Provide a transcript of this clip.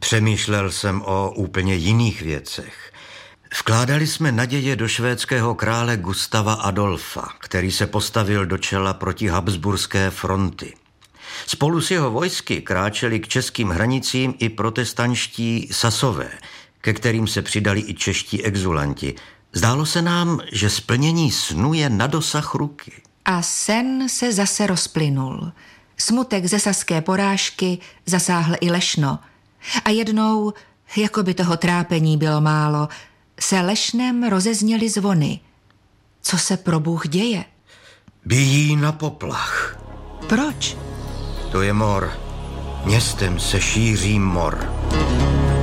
Přemýšlel jsem o úplně jiných věcech. Vkládali jsme naděje do švédského krále Gustava Adolfa, který se postavil do čela proti Habsburské fronty. Spolu s jeho vojsky kráčeli k českým hranicím i protestanští Sasové, ke kterým se přidali i čeští exulanti. Zdálo se nám, že splnění snu je na dosah ruky. A sen se zase rozplynul. Smutek ze saské porážky zasáhl i Lešno. A jednou, jako by toho trápení bylo málo, se Lešnem rozezněly zvony. Co se pro Bůh děje? Bijí na poplach. Proč? To je mor. Městem se šíří mor.